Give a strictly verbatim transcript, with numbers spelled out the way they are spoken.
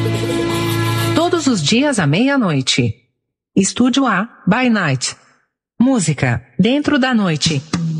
Todos os dias à meia-noite. Estúdio A, by Night. Música dentro da noite.